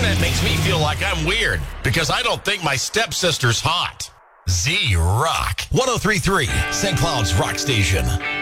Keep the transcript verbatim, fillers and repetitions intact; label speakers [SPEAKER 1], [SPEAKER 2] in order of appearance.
[SPEAKER 1] internet makes me feel like I'm weird because I don't think my stepsister's hot. Z Rock. one oh three point three, Saint Cloud's Rock Station.